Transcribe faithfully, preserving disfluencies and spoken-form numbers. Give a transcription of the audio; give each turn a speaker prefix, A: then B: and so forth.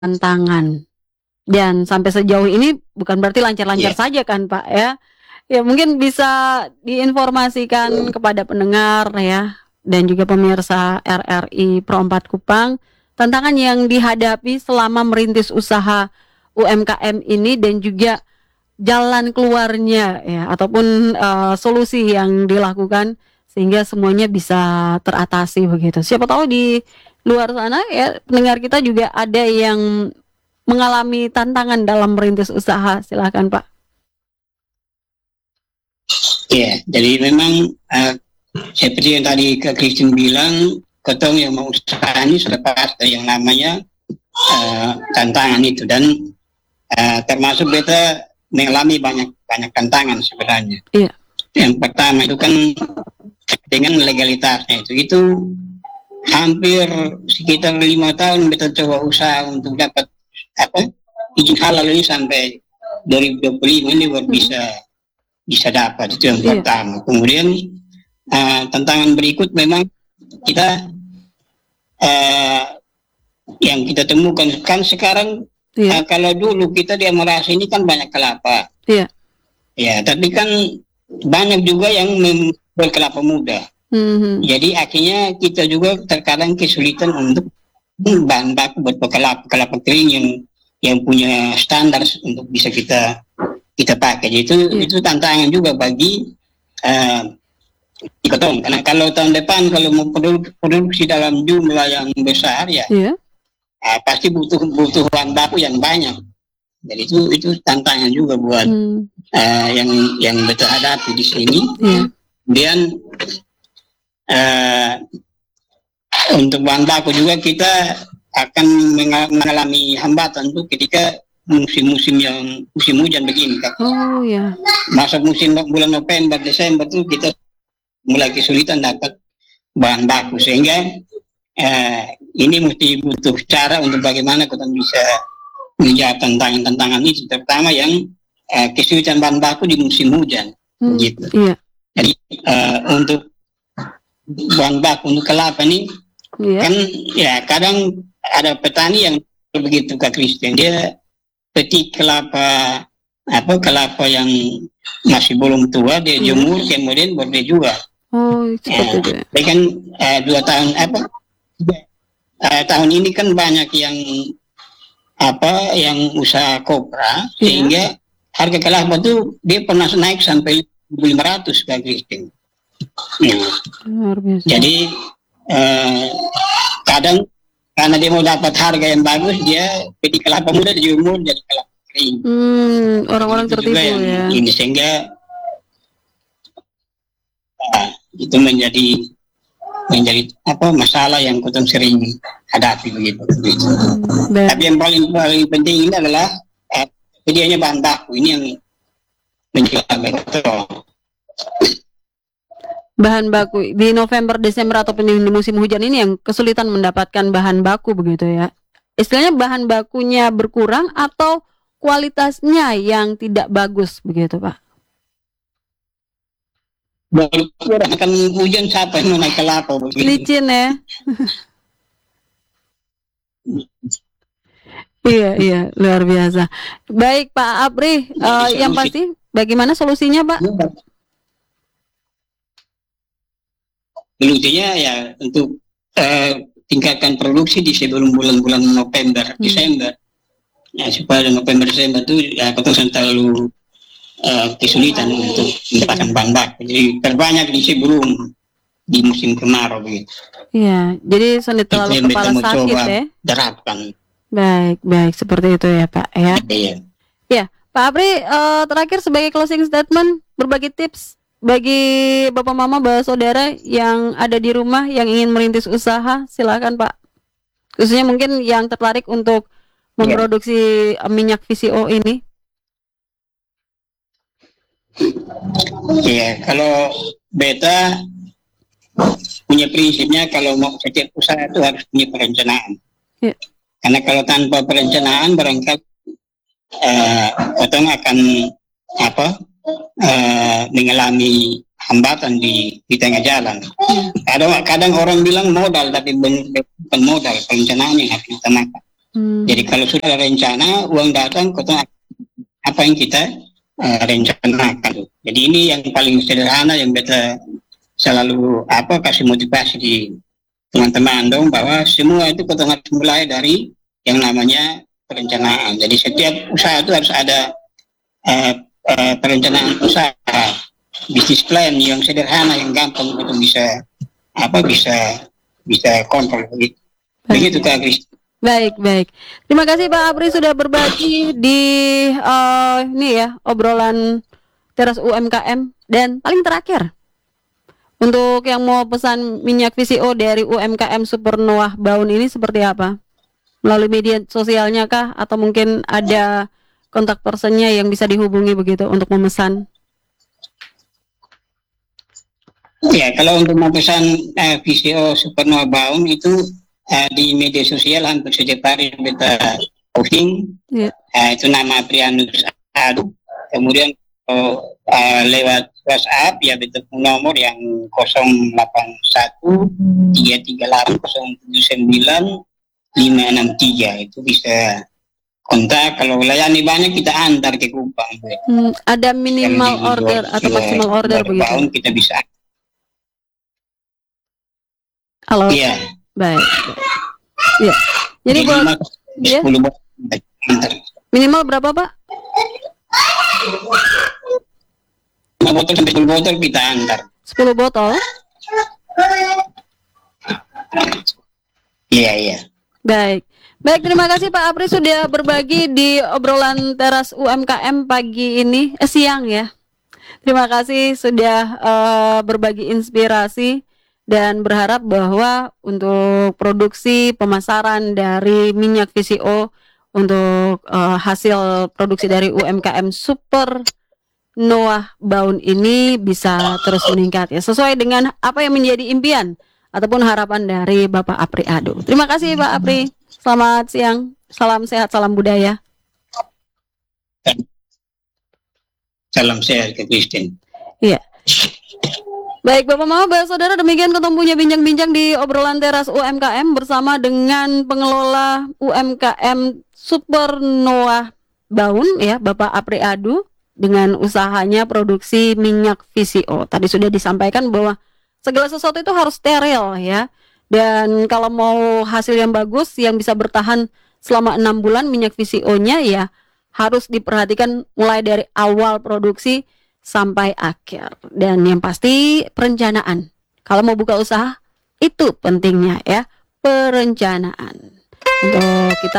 A: tantangan. Dan sampai sejauh ini bukan berarti lancar-lancar
B: Iya.
A: saja kan, Pak, ya. Ya mungkin bisa diinformasikan kepada pendengar ya, dan juga pemirsa R R I Pro empat Kupang, tantangan yang dihadapi selama merintis usaha U M K M ini dan juga jalan keluarnya ya, ataupun uh, solusi yang dilakukan sehingga semuanya bisa teratasi begitu. Siapa tahu di luar sana ya pendengar kita juga ada yang mengalami tantangan dalam merintis usaha. Silakan, Pak.
B: Iya, jadi memang uh, seperti yang tadi Kak Christine bilang, ketong yang mau usaha ini sudah pasti yang namanya uh, tantangan itu, dan uh, termasuk beta mengalami banyak banyak tantangan sebenarnya.
A: Iya.
B: Yang pertama itu kan dengan legalitasnya itu itu hampir sekitar lima tahun beta coba usaha untuk dapat apa izin halal ini sampai dua ribu dua puluh lima ini baru hmm. bisa bisa dapat, itu yang yeah. pertama. Kemudian uh, tantangan berikut memang kita uh, yang kita temukan kan sekarang yeah. uh, kalau dulu kita di Amarasi ini kan banyak kelapa,
A: yeah.
B: ya, tapi kan banyak juga yang menjual kelapa muda. Mm-hmm. Jadi akhirnya kita juga terkadang kesulitan untuk bahan baku buat kelapa kelapa kering yang yang punya standar untuk bisa kita kita pakai. Jadi itu yeah. itu tantangan juga bagi uh, ketong. Karena kalau tahun depan kalau mau produksi dalam jumlah yang besar ya, yeah. uh, pasti butuh butuh bahan baku yang banyak. Jadi itu itu tantangan juga buat mm. uh, yang yang betul hadapi di sini. Yeah. Kemudian uh, untuk bahan baku juga kita akan mengalami hambatan tuh ketika musim-musim yang musim hujan begini kan.
A: Oh ya.
B: Masuk musim bulan November, Desember tuh kita mulai kesulitan dapat bahan baku, sehingga eh, ini mesti butuh cara untuk bagaimana kita bisa menjawab tantangan-tantangan itu, terutama yang eh, kesulitan bahan baku di musim hujan. Hmm, gitu.
A: Iya.
B: Jadi eh, untuk bahan baku untuk kelapa nih yeah. kan ya kadang ada petani yang begitu Kak Christian, dia petik kelapa apa kelapa yang masih belum tua, dia yeah. jemur kemudian baru dia jual.
A: Oh, seperti itu.
B: Ya, kan uh, dua tahun apa uh, tahun ini kan banyak yang apa yang usaha kopra, yeah. sehingga harga kelapa tuh dia pernah naik sampai lima ratus Kak Christian. Nah, jadi uh, kadang karena dia mau dapat harga yang bagus, dia petik kelapa muda dijemur jadi kelapa kering.
A: Hmm, orang-orang tertipu ya.
B: Ini sehingga uh, itu menjadi menjadi apa masalah yang kita sering hadapi begitu. Hmm, Tapi yang paling paling penting ini adalah uh, sedianya bahan baku ini yang menjual betul.
A: Bahan baku di November, Desember ataupun di musim hujan ini yang kesulitan mendapatkan bahan baku begitu ya. Istilahnya bahan bakunya berkurang atau kualitasnya yang tidak bagus begitu, Pak?
B: Berkurang, akan hujan siapa yang mau naik kelapa begitu.
A: Licin ya. Iya, iya, luar biasa. Baik Pak Apri, uh, yang pasti bagaimana solusinya, Pak? Ya,
B: solusinya ya untuk uh, tingkatkan produksi di sebelum bulan-bulan November, hmm. Desember. Ya, supaya November, Desember itu ya kita terlalu uh, kesulitan untuk mendapatkan bahan baku. Jadi terbanyak di sebelum di musim kemarau begitu.
A: Iya, jadi sudah terlalu kepala sakit ya.
B: Terapkan.
A: Baik, baik seperti itu ya Pak ya.
B: Iya.
A: Ya, Pak Apri, uh, terakhir sebagai closing statement, berbagi tips bagi bapak mama, bapak saudara yang ada di rumah yang ingin merintis usaha, silakan Pak. Khususnya mungkin yang tertarik untuk memproduksi yeah. minyak V C O ini.
B: Iya, yeah, kalau beta punya prinsipnya kalau mau setiap usaha itu harus punya perencanaan. Yeah. Karena kalau tanpa perencanaan barangkali uh, orang akan apa? Uh, mengalami hambatan di di tengah jalan. Hmm. Kadang kadang orang bilang modal, tapi bukan modal, perencanaan yang harus kita makan. Hmm. Jadi kalau sudah ada rencana, uang datang, kotong apa yang kita uh, rencanakan. Jadi ini yang paling sederhana yang kita selalu apa kasih motivasi di teman-teman dong, bahwa semua itu kotong harus mulai dari yang namanya perencanaan. Jadi setiap usaha itu harus ada uh, uh, perencanaan usaha, bisnis plan yang sederhana, yang gampang untuk bisa apa bisa bisa kontrol begitu. Begitu Kak Kris.
A: Baik, baik. Terima kasih Pak Apri sudah berbagi di uh, ini ya, obrolan Teras U M K M. Dan paling terakhir, untuk yang mau pesan minyak V C O dari U M K M Supernova Baun ini seperti apa? Melalui media sosialnya kah? Atau mungkin ada kontak personnya yang bisa dihubungi begitu untuk memesan?
B: Ya, kalau untuk memesan uh, V C O Supernova Baun itu Uh, di media sosial hampir setiap hari kita posting, yeah. uh, itu nama Aprianus Adu. Kemudian uh, uh, lewat WhatsApp ya betul nomor yang nol delapan satu tiga tiga delapan nol tujuh sembilan lima enam tiga, itu bisa kontak. Kalau layani banyak kita antar ke Kupang.
A: Hmm, ada minimal yang order atau maksimal order begitu?
B: Tahun kita bisa.
A: Halo.
B: Iya.
A: Baik. Ya. Jadi buat ya. Minimal berapa, Pak?
B: lima botol sampai sepuluh botol kita antar.
A: sepuluh botol?
B: Iya, iya.
A: Baik. Baik, terima kasih Pak Apri sudah berbagi di obrolan Teras U M K M pagi ini, eh, siang ya. Terima kasih sudah uh, berbagi inspirasi. Dan berharap bahwa untuk produksi pemasaran dari minyak V C O untuk uh, hasil produksi dari U M K M Supernova Baun ini bisa terus meningkat ya, sesuai dengan apa yang menjadi impian ataupun harapan dari Bapak Apri Adu. Terima kasih Pak Apri. Selamat siang. Salam sehat, salam budaya.
B: Salam sehat ke Kristen.
A: Iya. Baik Bapak Mama, Bapak Saudara, demikian ketemunya bincang-bincang di obrolan Teras U M K M bersama dengan pengelola U M K M Supernova Baun ya, Bapak Apri Adu, dengan usahanya produksi minyak V C O. Tadi sudah disampaikan bahwa segala sesuatu itu harus steril ya. Dan kalau mau hasil yang bagus yang bisa bertahan selama enam bulan, minyak V C O-nya ya harus diperhatikan mulai dari awal produksi sampai akhir. Dan yang pasti perencanaan. Kalau mau buka usaha itu pentingnya ya, perencanaan. Untuk kita